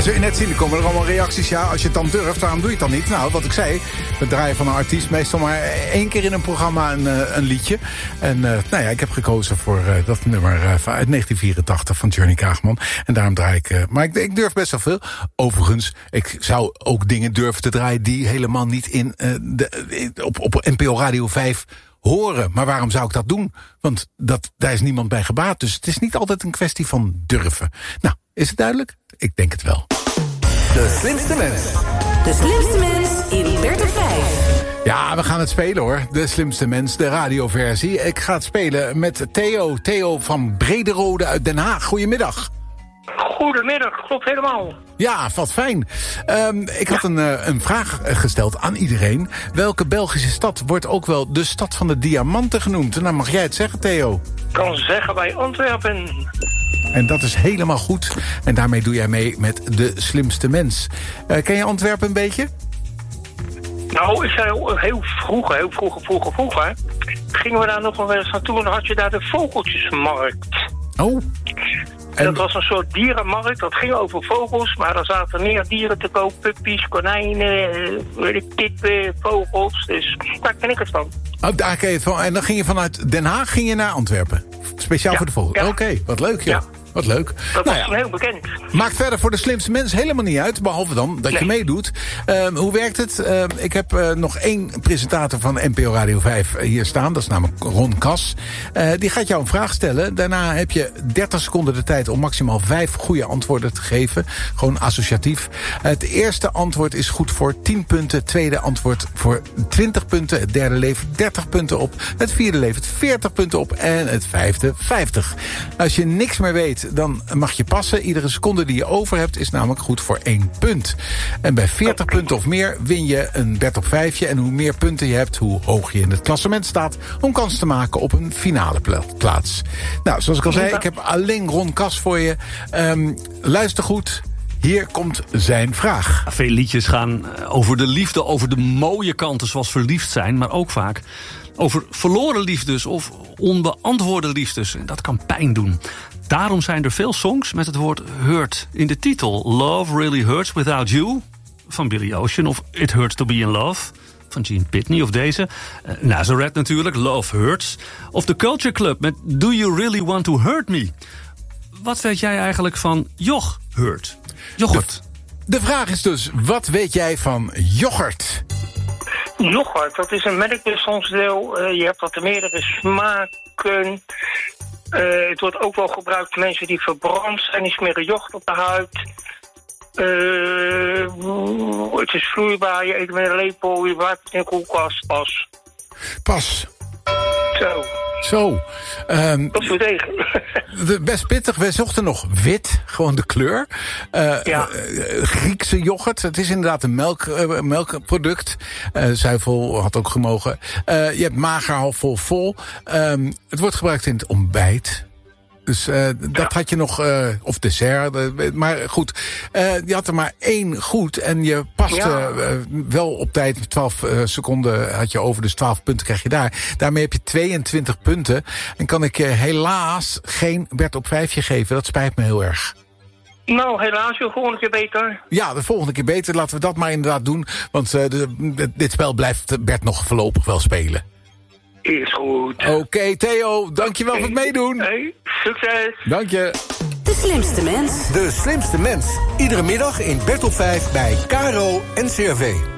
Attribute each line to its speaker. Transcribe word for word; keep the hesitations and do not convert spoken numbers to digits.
Speaker 1: Ja, zul je net zien, er komen er allemaal reacties. Ja, als je het dan durft, waarom doe je het dan niet? Nou, wat ik zei, we draaien van een artiest meestal maar één keer in een programma een, uh, een liedje. En uh, nou ja, ik heb gekozen voor uh, dat nummer uh, uit negentien vierentachtig van Johnny Kaagman. En daarom draai ik... Uh, maar ik, ik durf best wel veel. Overigens, ik zou ook dingen durven te draaien die helemaal niet in, uh, de, op, op N P O Radio vijf horen. Maar waarom zou ik dat doen? Want dat, daar is niemand bij gebaat. Dus het is niet altijd een kwestie van durven. Nou, is het duidelijk? Ik denk het wel.
Speaker 2: De slimste mens.
Speaker 3: De slimste mens in Bert op vijf.
Speaker 1: Ja, we gaan het spelen hoor. De slimste mens, de radioversie. Ik ga het spelen met Theo. Theo van Brederode uit Den Haag. Goedemiddag.
Speaker 4: Goedemiddag, klopt helemaal.
Speaker 1: Ja, wat fijn. Um, ik had een, uh, een vraag gesteld aan iedereen. Welke Belgische stad wordt ook wel de stad van de diamanten genoemd? Nou, mag jij het zeggen, Theo?
Speaker 4: Ik kan zeggen bij Antwerpen.
Speaker 1: En dat is helemaal goed. En daarmee doe jij mee met de slimste mens. Uh, ken je Antwerpen een beetje?
Speaker 4: Nou, ik zei heel vroeger, heel vroeger, vroeger, vroeger... gingen we daar nog wel eens naartoe en dan had je daar de vogeltjesmarkt.
Speaker 1: Oh.
Speaker 4: En dat was een soort dierenmarkt, dat ging over vogels, maar er zaten meer dieren te koop, puppies, konijnen, weet ik, kippen, vogels. Dus daar ken ik het van.
Speaker 1: Oh, daar ken je het van. En dan ging je vanuit Den Haag ging je naar Antwerpen? Speciaal
Speaker 4: ja,
Speaker 1: voor de vogels?
Speaker 4: Ja.
Speaker 1: Oké, okay, wat leuk, ja. ja. Wat leuk.
Speaker 4: Dat
Speaker 1: nou
Speaker 4: was
Speaker 1: ja.
Speaker 4: heel bekend.
Speaker 1: Maakt verder voor de slimste mens helemaal niet uit. Behalve dan dat nee. je meedoet. Uh, hoe werkt het? Uh, ik heb uh, nog één presentator van N P O Radio vijf hier staan. Dat is namelijk Ron Kas. Uh, die gaat jou een vraag stellen. Daarna heb je dertig seconden de tijd om maximaal vijf goede antwoorden te geven. Gewoon associatief. Uh, het eerste antwoord is goed voor tien punten. Het tweede antwoord voor twintig punten. Het derde levert dertig punten op. Het vierde levert veertig punten op. En het vijfde vijftig. Als je niks meer weet, dan mag je passen. Iedere seconde die je over hebt is namelijk goed voor één punt. En bij veertig punten of meer win je een Bert op vijfje. En hoe meer punten je hebt, hoe hoog je in het klassement staat om kans te maken op een finale plaats. Nou, zoals ik al zei, ik heb alleen Ron Kas voor je. Um, luister goed. Hier komt zijn vraag.
Speaker 5: Veel liedjes gaan over de liefde, over de mooie kanten zoals verliefd zijn, maar ook vaak over verloren liefdes of onbeantwoorde liefdes. En dat kan pijn doen. Daarom zijn er veel songs met het woord hurt in de titel. Love Really Hurts Without You van Billy Ocean of It Hurts to Be in Love van Gene Pitney of deze. Uh, Nazareth natuurlijk, Love Hurts. Of The Culture Club met Do You Really Want to Hurt Me? Wat weet jij eigenlijk van Joch Hurt? Yoghurt.
Speaker 1: De, de vraag is dus, wat weet jij van yoghurt?
Speaker 4: Yoghurt, dat is een melkbestanddeel. Uh, je hebt dat in meerdere smaken. Uh, het wordt ook wel gebruikt voor mensen die verbrand zijn. Die smeren yoghurt op de huid. Uh, het is vloeibaar, je eet met een lepel, je waait het in de koelkast. Pas.
Speaker 1: Pas.
Speaker 4: Zo.
Speaker 1: Zo. Um,
Speaker 4: dat is voor tegen.
Speaker 1: Best pittig. We zochten nog wit, gewoon de kleur. Uh,
Speaker 4: ja.
Speaker 1: uh, Griekse yoghurt. Het is inderdaad een melk, uh, melkproduct. Uh, zuivel had ook gemogen. Uh, je hebt mager, half vol, vol. Um, het wordt gebruikt in het ontbijt. Dus uh, dat ja. had je nog, uh, of dessert, uh, maar goed. Uh, je had er maar één goed en je paste ja. uh, wel op tijd. twaalf uh, seconden had je over, dus twaalf punten krijg je daar. Daarmee heb je tweeëntwintig punten. En kan ik je helaas geen Bert op vijfje geven. Dat spijt me heel erg.
Speaker 4: Nou, helaas, de volgende keer beter.
Speaker 1: Ja, de volgende keer beter. Laten we dat maar inderdaad doen. Want uh, de, de, dit spel blijft Bert nog voorlopig wel spelen.
Speaker 4: Is goed.
Speaker 1: Oké, okay, Theo, dankjewel voor het meedoen.
Speaker 4: Hey, succes.
Speaker 1: Dank je.
Speaker 3: De slimste mens.
Speaker 2: De slimste mens. Iedere middag in Bert op vijf bij K R O N C R V.